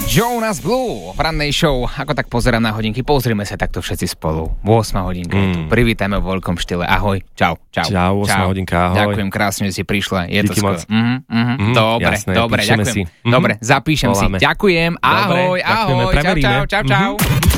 Jonas Blue v rannej show. Ako tak pozerám na hodinky, pozrime sa takto všetci spolu. 8 hodinka je tu. Privítajme vo veľkom štýle. Ahoj, čau. Čau, 8 hodinka, ahoj. Ďakujem krásne, že si prišla. Je díky to skoro. Dobre, jasné, dobre, ďakujem. si. Dobre, zapíšem Voláme. si. Ďakujem, ahoj, dobre, ahoj, ďakujeme, čau.